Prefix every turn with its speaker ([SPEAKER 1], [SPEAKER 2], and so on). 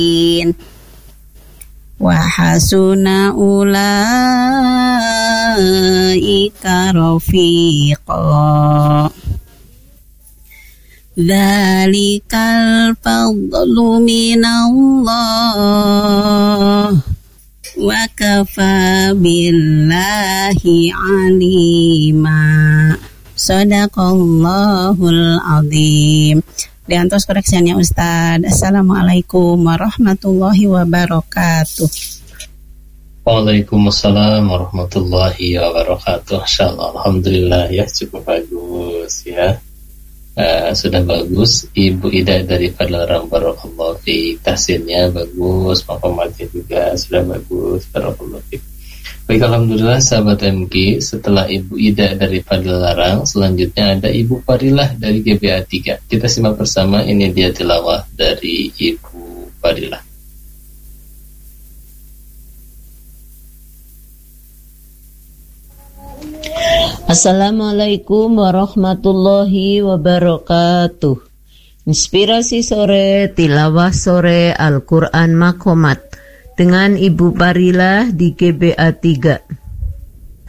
[SPEAKER 1] wa hasuna ulaika rafiqa. Dzalikal fadlu minallah wa kafa billahi alima. Shadaqallahul azim. Diantos koreksiannya Ustadz. Assalamualaikum warahmatullahi wabarakatuh.
[SPEAKER 2] Waalaikumsalam warahmatullahi wabarakatuh. Insyaallah, alhamdulillah ya, cukup bagus ya. Sudah bagus. Ibu Ida dari Padalarang, barakallahu fiik. Tahsinnya bagus, maqamatnya juga sudah bagus, barakallahu fiik. Baik, alhamdulillah sahabat MG. Setelah Ibu Ida dari Padalarang, selanjutnya ada Ibu Fadilah dari GBA 3. Kita simak bersama, ini dia tilawah dari Ibu Fadilah.
[SPEAKER 3] Assalamualaikum warahmatullahi wabarakatuh. Inspirasi sore, tilawah sore Al-Quran Makomat dengan Ibu Fadilah di GBA 3.